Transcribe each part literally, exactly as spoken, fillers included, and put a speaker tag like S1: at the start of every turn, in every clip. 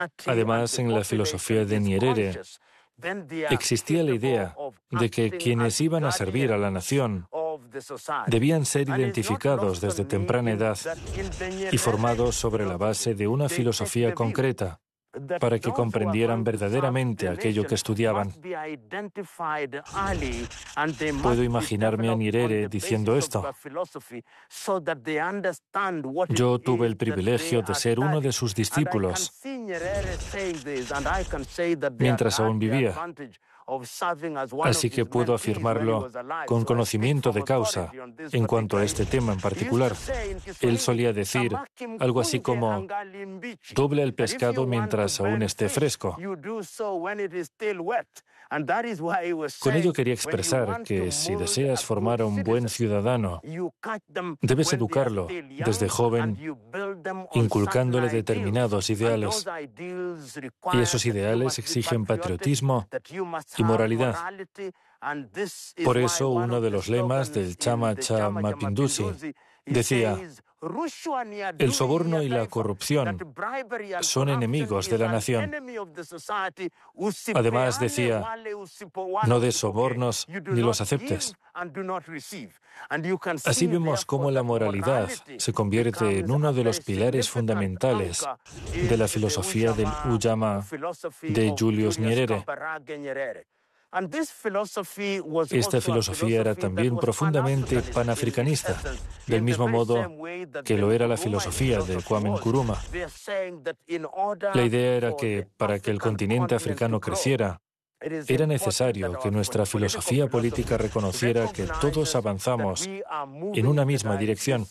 S1: Además, en la filosofía de Nyerere existía la idea de que quienes iban a servir a la nación debían ser identificados desde temprana edad y formados sobre la base de una filosofía concreta, para que comprendieran verdaderamente aquello que estudiaban. Puedo imaginarme a Nyerere diciendo esto. Yo tuve el privilegio de ser uno de sus discípulos mientras aún vivía. Así que puedo afirmarlo con conocimiento de causa en cuanto a este tema en particular. Él solía decir algo así como: doble el pescado mientras aún esté fresco. Con ello quería expresar que si deseas formar a un buen ciudadano, debes educarlo desde joven, inculcándole determinados ideales. Y esos ideales exigen patriotismo y moralidad. Por eso uno de los lemas del Chama Cha Mapinduzi decía: el soborno y la corrupción son enemigos de la nación. Además decía: no des sobornos ni los aceptes. Así vemos cómo la moralidad se convierte en uno de los pilares fundamentales de la filosofía del Ujamaa de Julius Nyerere. Esta filosofía era también profundamente panafricanista, del mismo modo que lo era la filosofía de Kwame Nkrumah. La idea era que, para que el continente africano creciera, era necesario que nuestra filosofía política reconociera que todos avanzamos en una misma dirección.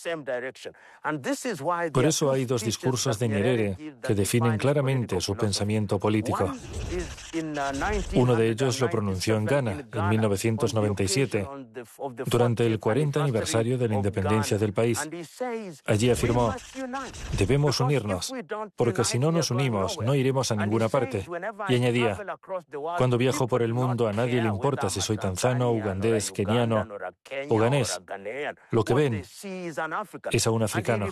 S1: Por eso hay dos discursos de Nyerere que definen claramente su pensamiento político. Uno de ellos lo pronunció en Ghana en mil novecientos noventa y siete, durante el cuarenta aniversario de la independencia del país. Allí afirmó: debemos unirnos, porque si no nos unimos no iremos a ninguna parte. Y añadía: cuando viajo por el mundo a nadie le importa si soy tanzano, ugandés, keniano o ganés. Lo que ven es a un africano.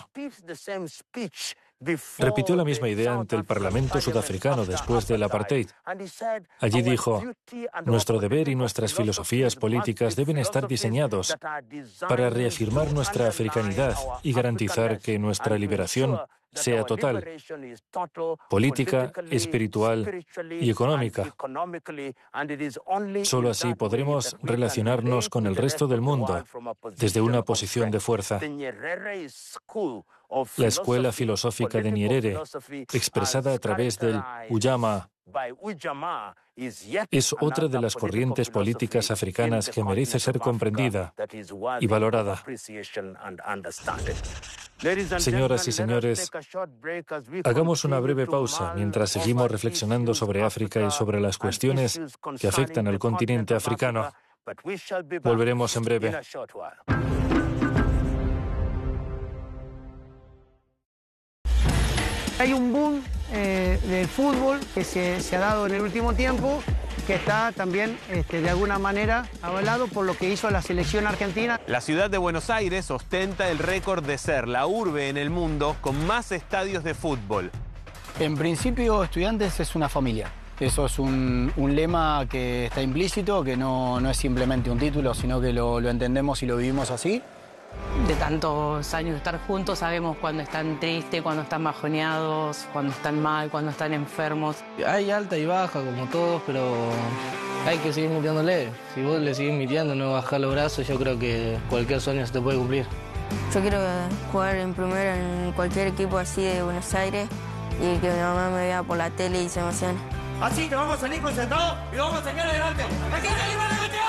S1: Repitió la misma idea ante el Parlamento sudafricano después del apartheid. Allí dijo: nuestro deber y nuestras filosofías políticas deben estar diseñados para reafirmar nuestra africanidad y garantizar que nuestra liberación sea total, política, espiritual y económica. Solo así podremos relacionarnos con el resto del mundo desde una posición de fuerza. La escuela filosófica de Nyerere, expresada a través del Ujamaa, es otra de las corrientes políticas africanas que merece ser comprendida y valorada. Señoras y señores, hagamos una breve pausa mientras seguimos reflexionando sobre África y sobre las cuestiones que afectan al continente africano. Volveremos en breve.
S2: Hay un boom eh, del fútbol que se, se ha dado en el último tiempo, que está también este, de alguna manera avalado por lo que hizo la selección argentina.
S3: La ciudad de Buenos Aires ostenta el récord de ser la urbe en el mundo con más estadios de fútbol.
S4: En principio, Estudiantes es una familia. Eso es un, un lema que está implícito, que no, no es simplemente un título, sino que lo, lo entendemos y lo vivimos así.
S5: De tantos años de estar juntos sabemos cuando están tristes, cuando están bajoneados, cuando están mal, cuando están enfermos.
S6: Hay alta y baja como todos, pero hay que seguir metiéndole. Si vos le seguís metiendo, no bajás los brazos, yo creo que cualquier sueño se te puede cumplir.
S7: Yo quiero jugar en primera en cualquier equipo así de Buenos Aires y que mi mamá me vea por la tele y se emocione.
S8: Así que vamos a salir concentrados y vamos a sacar adelante. ¡Aquí salimos adelante!